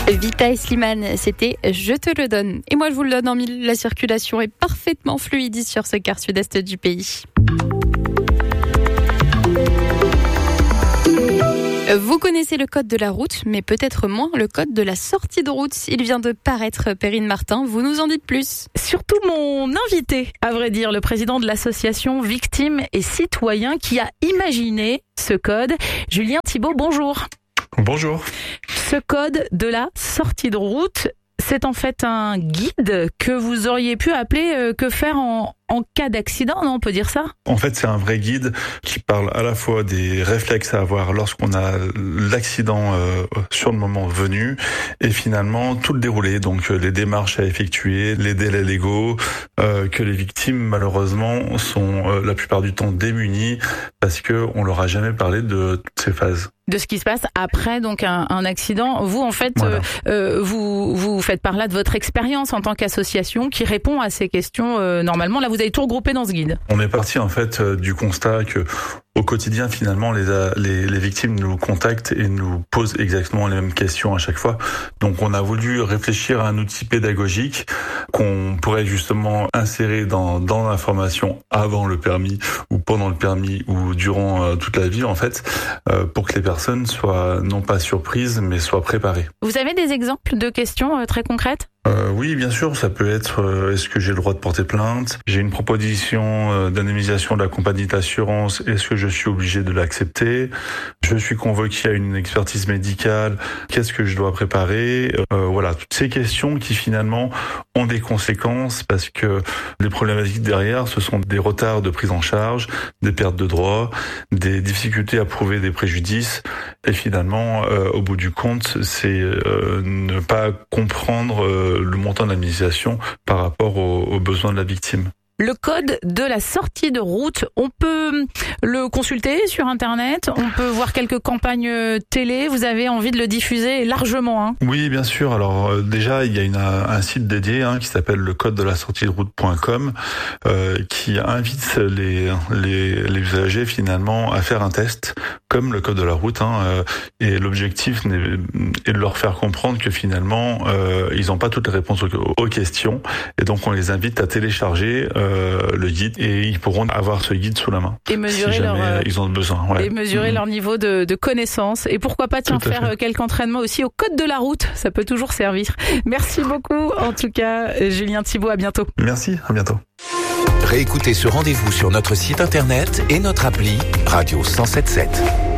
Vita et Slimane, c'était Je te le donne. Et moi, je vous le donne en mille. La circulation est parfaitement fluide sur ce quart sud-est du pays. Vous connaissez le code de la route, mais peut-être moins le code de la sortie de route. Il vient de paraître, Perrine Martin. Vous nous en dites plus. Surtout mon invité, à vrai dire, le président de l'association Victimes et Citoyens qui a imaginé ce code. Julien Thibault, bonjour. Bonjour. Ce code de la sortie de route, c'est en fait un guide que vous auriez pu appeler que faire en cas d'accident, non, on peut dire ça? En fait, c'est un vrai guide qui parle à la fois des réflexes à avoir lorsqu'on a l'accident sur le moment venu et finalement tout le déroulé, donc les démarches à effectuer, les délais légaux, que les victimes malheureusement sont la plupart du temps démunies parce que on leur a jamais parlé de toutes ces phases. De ce qui se passe après donc un accident. Vous, en fait, voilà. Vous faites par là de votre expérience en tant qu'association qui répond à ces questions normalement. Là, vous avez tout regroupé dans ce guide. On est parti en fait du constat que au quotidien, finalement, les victimes nous contactent et nous posent exactement les mêmes questions à chaque fois. Donc, on a voulu réfléchir à un outil pédagogique qu'on pourrait justement insérer dans l'information avant le permis ou pendant le permis ou durant toute la vie, en fait, pour que les personnes soient non pas surprises, mais soient préparées. Vous avez des exemples de questions très concrètes ? Oui, bien sûr, ça peut être est-ce que j'ai le droit de porter plainte? J'ai une proposition d'indemnisation de la compagnie d'assurance, est-ce que je suis obligé de l'accepter? Je suis convoqué à une expertise médicale, qu'est-ce que je dois préparer? Voilà, toutes ces questions qui finalement ont des conséquences parce que les problématiques derrière, ce sont des retards de prise en charge, des pertes de droits, des difficultés à prouver des préjudices et finalement, au bout du compte, c'est ne pas comprendre le montant de l'indemnisation par rapport aux besoins de la victime. Le code de la sortie de route, on peut le consulter sur Internet, on peut voir quelques campagnes télé, vous avez envie de le diffuser largement, hein? Oui, bien sûr. Alors déjà, il y a un site dédié qui s'appelle le code de la sortie de route.com qui invite les usagers finalement à faire un test comme le code de la route et l'objectif est de leur faire comprendre que finalement ils n'ont pas toutes les réponses aux questions et donc on les invite à télécharger le guide et ils pourront avoir ce guide sous la main et mesurer si jamais ils ont besoin. Ouais. Et mesurer leur niveau de connaissance et pourquoi pas faire quelques entraînements aussi au code de la route, ça peut toujours servir. Merci beaucoup en tout cas Julien Thibault, à bientôt. Merci, à bientôt. Réécoutez ce rendez-vous sur notre site internet et notre appli Radio 107.7.